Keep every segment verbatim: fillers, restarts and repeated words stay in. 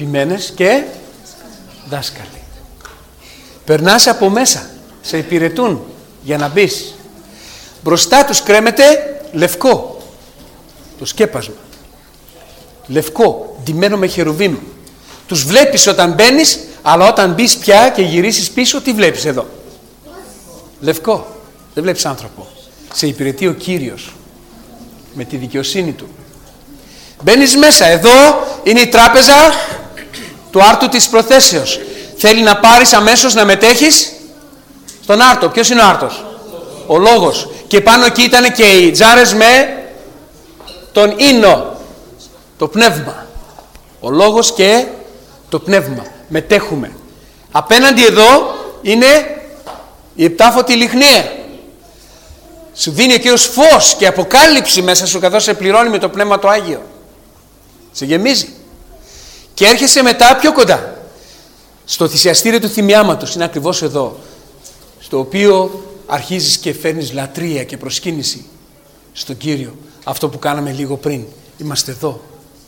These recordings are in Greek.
ποιμένες και δάσκαλοι. Περνάς από μέσα, σε υπηρετούν για να μπεις. Μπροστά τους κρέμεται λευκό, το σκέπασμα. Λευκό, ντυμένο με χερουβίμ. Τους βλέπεις όταν μπαίνεις, αλλά όταν μπεις πια και γυρίσεις πίσω, τι βλέπεις εδώ? Λευκό. Δεν βλέπεις άνθρωπο. Σε υπηρετεί ο Κύριος με τη δικαιοσύνη του. Μπαίνεις μέσα. Εδώ είναι η τράπεζα του άρτου της προθέσεως. Θέλει να πάρεις αμέσως να μετέχεις στον άρτο. Ποιος είναι ο άρτος? Ο λόγος. Και πάνω εκεί ήταν και οι τζάρες με τον ίνο, το πνεύμα. Ο λόγος και το πνεύμα. Μετέχουμε. Απέναντι εδώ είναι η επτάφωτη λιχνία. Σου δίνει ο Κύριος φως και αποκάλυψη μέσα σου, καθώς σε πληρώνει με το Πνεύμα το Άγιο. Σε γεμίζει. Και έρχεσαι μετά πιο κοντά. Στο θυσιαστήριο του θυμιάματος, είναι ακριβώς εδώ. Στο οποίο αρχίζεις και φέρνεις λατρεία και προσκύνηση στον Κύριο. Αυτό που κάναμε λίγο πριν. Είμαστε εδώ.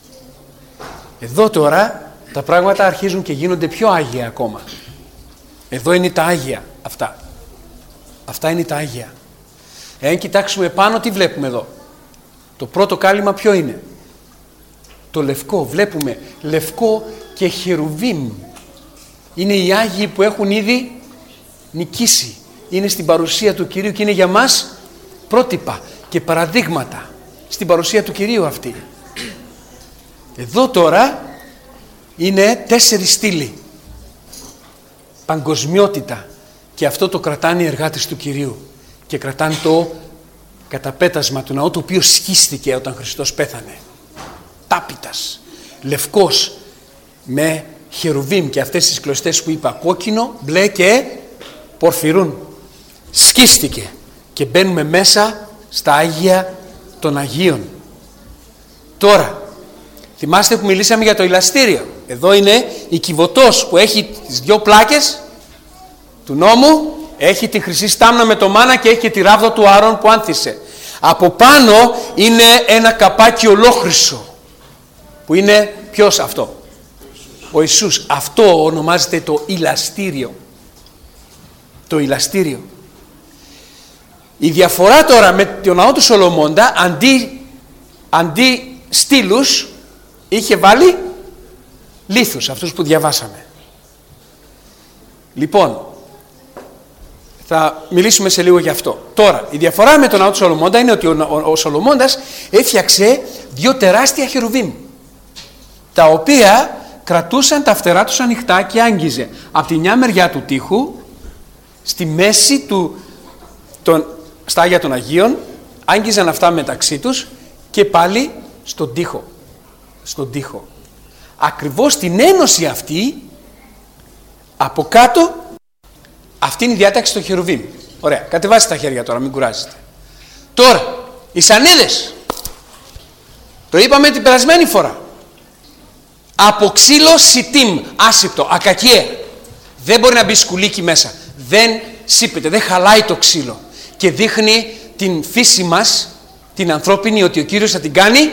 Εδώ τώρα τα πράγματα αρχίζουν και γίνονται πιο άγια ακόμα. Εδώ είναι τα άγια αυτά. Αυτά είναι τα άγια. Εάν κοιτάξουμε πάνω, τι βλέπουμε εδώ? Το πρώτο κάλυμα ποιο είναι? Το λευκό. Βλέπουμε λευκό και χερουβίμ. Είναι οι Άγιοι που έχουν ήδη νικήσει. Είναι στην παρουσία του Κυρίου και είναι για μας πρότυπα και παραδείγματα στην παρουσία του Κυρίου αυτή. Εδώ τώρα είναι τέσσερις στήλοι. Παγκοσμιότητα. Και αυτό το κρατάνε οι εργάτες του Κυρίου. Και κρατάνε το καταπέτασμα του ναού, το οποίο σχίστηκε όταν Χριστός πέθανε. Τάπητας, λευκός, με χερουβίμ και αυτές τις κλωστές που είπα, κόκκινο, μπλε και πορφυρούν. Σκίστηκε και μπαίνουμε μέσα στα Άγια των Αγίων. Τώρα, θυμάστε που μιλήσαμε για το ηλαστήριο? Εδώ είναι η κυβωτός που έχει τις δυο πλάκες του νόμου, έχει τη χρυσή στάμνα με το μάνα και έχει και τη ράβδο του Άρων που άνθησε. Από πάνω είναι ένα καπάκι ολόχρυσο, που είναι ποιος αυτό? Ο Ιησούς. Αυτό ονομάζεται το ηλαστήριο. Το ηλαστήριο. Η διαφορά τώρα με το ναό του Σολομώντα, αντί, αντί στήλους, είχε βάλει λίθους, αυτούς που διαβάσαμε. Λοιπόν, θα μιλήσουμε σε λίγο γι' αυτό. Τώρα, η διαφορά με τον ναό του Σολομώντα είναι ότι ο, ο, ο Σολομώντας έφτιαξε δύο τεράστια χερουβίμ, τα οποία κρατούσαν τα φτερά τους ανοιχτά και άγγιζε από τη μια μεριά του τοίχου, στη μέση του, τον, στα Άγια των Αγίων, άγγιζαν αυτά μεταξύ τους και πάλι στον τοίχο. Στον τοίχο. Ακριβώς την ένωση αυτή, από κάτω, αυτή είναι η διάταξη των χερουβίμ. Ωραία, κατεβάστε τα χέρια τώρα, μην κουράζετε. Τώρα, οι σανίδες, το είπαμε την περασμένη φορά, από ξύλο σιτίμ, άσυπτο, ακακιέ. Δεν μπορεί να μπει σκουλίκι μέσα. Δεν σύπεται, δεν χαλάει το ξύλο. Και δείχνει την φύση μας, την ανθρώπινη, ότι ο Κύριος θα την κάνει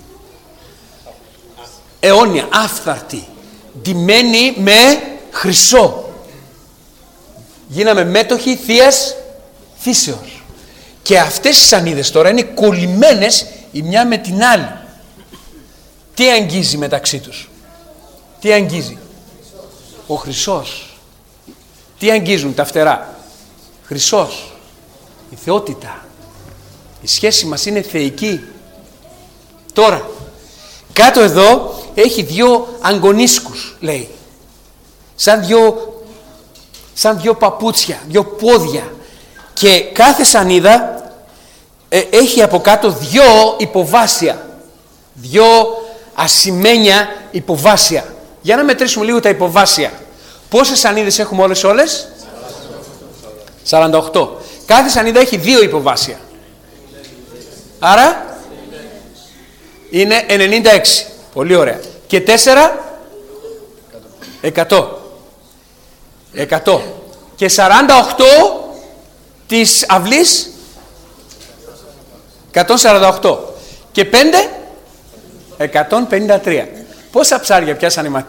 αιώνια, άφθαρτη, ντυμένη με χρυσό. Γίναμε μέτοχοι θείας φύσεως. Και αυτές οι σανίδες τώρα είναι κολλημένες η μια με την άλλη. Τι αγγίζει μεταξύ τους? Τι αγγίζει? Ο χρυσός. Τι αγγίζουν τα φτερά? Χρυσός. Η θεότητα. Η σχέση μας είναι θεϊκή. Τώρα, κάτω εδώ έχει δύο αγκονίσκους, λέει. Σαν δύο, σαν δύο παπούτσια, δύο πόδια. Και κάθε σανίδα ε, έχει από κάτω δύο υποβάσια. Δύο ασημένια υποβάσια. Για να μετρήσουμε λίγο τα υποβάσια. Πόσες σανίδες έχουμε όλες όλες? σαράντα οκτώ. Κάθε σανίδα έχει δύο υποβάσια. Άρα είναι ενενήντα έξι. Πολύ ωραία. Και τέσσερα, εκατό. εκατό. Και σαράντα οκτώ της αυλής, εκατόν σαράντα οκτώ. Και πέντε, εκατόν πενήντα τρία. Πόσα ψάρια πιάσανε οι